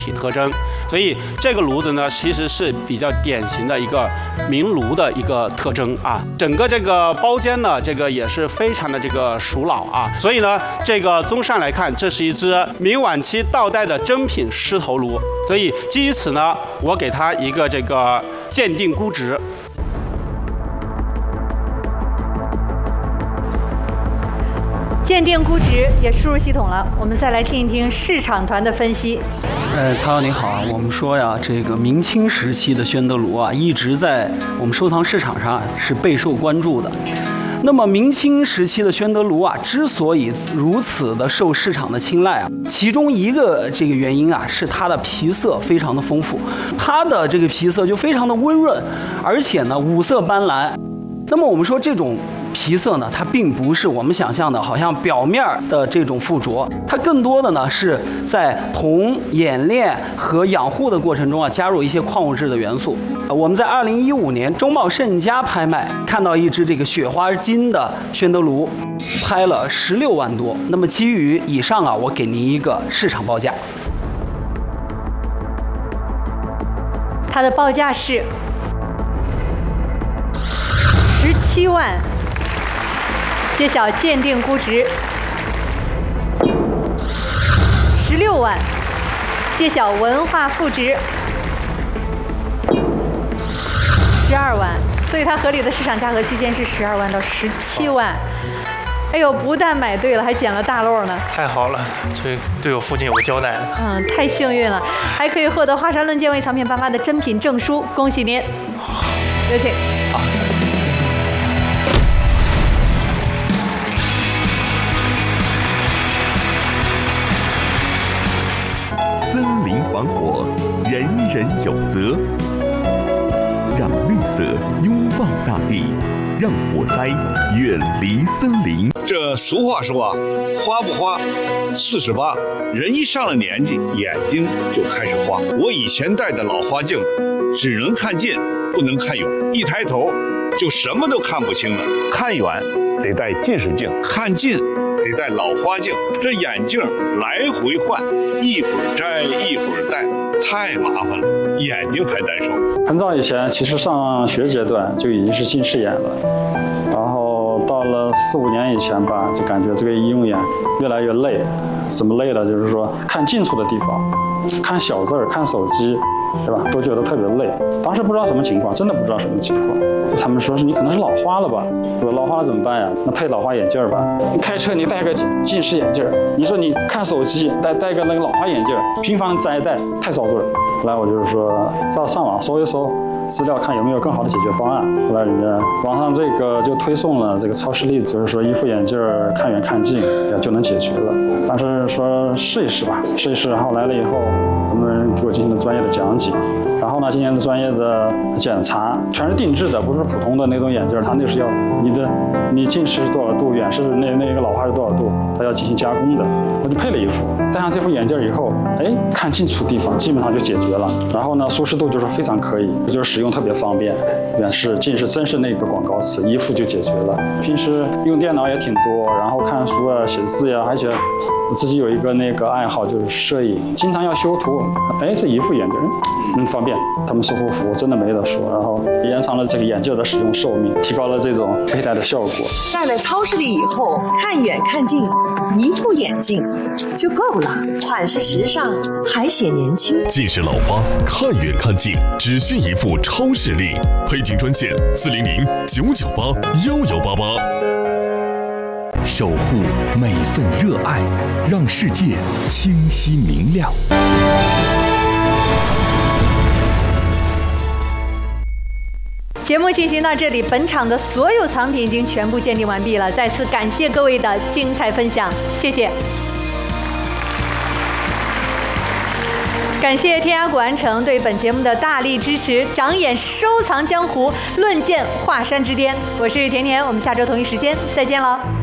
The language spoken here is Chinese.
体特征，所以这个炉子呢，其实是比较典型的一个明炉的一个特征啊。整个这个包间呢，这个也是非常的这个熟老啊，所以呢，这个综上来看，这是一只明晚期倒带的真品狮头炉，所以基于此呢，我给它一个这个鉴定估值。 鉴定估值也输入系统了，我们再来听一听市场团的分析。 曹老你好啊，我们说呀，这个明清时期的宣德炉啊，一直在我们收藏市场上是备受关注的。那么明清时期的宣德炉啊，之所以如此的受市场的青睐啊，其中一个这个原因啊，是它的皮色非常的丰富，它的这个皮色就非常的温润，而且呢五色斑斓。那么我们说这种皮色呢，它并不是我们想象的，好像表面的这种附着，它更多的呢是在铜冶炼和养护的过程中啊，加入一些矿物质的元素。我们在2015年中茂盛家拍卖看到一只这个雪花金的宣德炉，拍了16万多。那么基于以上啊，我给您一个市场报价。 它的报价是17万。揭晓鉴定估值16万，揭晓文化负值12万，所以它合理的市场价格区间是12万到17万。哎呦，不但买对了，还捡了大漏呢！ 太好了，这对我父亲有个交代了。 太幸运了，还可以获得华山论剑为藏品颁发的珍品证书，恭喜您！有请。 好。 森林防火，人人有责。让绿色拥抱大地，让火灾远离森林。 这俗话说啊，花不花48，人一上了年纪，眼睛就开始花。我以前戴的老花镜，只能看近，不能看远，一抬头就什么都看不清了。看远得戴近视镜，看近得戴老花镜，这眼镜来回换，一会儿摘一会儿戴，太麻烦了，眼睛还难受。 很早以前，其实上学阶段就已经是近视眼了，然后到了4、5年以前吧，就感觉这个医用眼越来越累。怎么累了？就是说看近处的地方，看小字儿，看手机，对吧？都觉得特别累。当时不知道什么情况，真的不知道什么情况。他们说是你可能是老花了吧？对吧？老花了怎么办呀？那配老花眼镜吧。你开车你戴个近视眼镜，你说你看手机戴个那个老花眼镜，频繁摘戴太遭罪。后来我就是说上网搜一搜资料，看有没有更好的解决方案。后来人家网上这个就推送了这个超视力，就是说一副眼镜看远看近就能解决了。但是说试一试吧，试一试。然后来了以后，他们给我进行了专业的讲解，然后呢进行了专业的检查，全是定制的，不是普通的那种眼镜，它那是要你近视是多少度，远视那个老花是多少度，它要进行加工的。我就配了一副，戴上这副眼镜以后，看近处地方基本上就解决了。然后呢，舒适度就是非常可以，就是使用特别方便。远视、近视真是那个广告词，一副就解决了。平时用电脑也挺多，然后看书啊、写字呀，而且我自己有一个那个爱好就是摄影，经常要修图。这一副眼镜，方便。他们售后服务真的没得说，然后延长了这个眼镜的使用寿命，提高了这种佩戴的效果。 戴了超视力以后，看远看近，一副眼镜就够了，款式时尚，还显年轻。 近视老花，看远看近，只需一副超视力。配镜专线400-998-1188。 守护每份热爱，让世界清晰明亮。 节目进行到这里，本场的所有藏品已经全部鉴定完毕了。再次感谢各位的精彩分享，谢谢。感谢天涯古玩城对本节目的大力支持，长眼收藏江湖，论剑华山之巅。我是甜甜，我们下周同一时间再见了。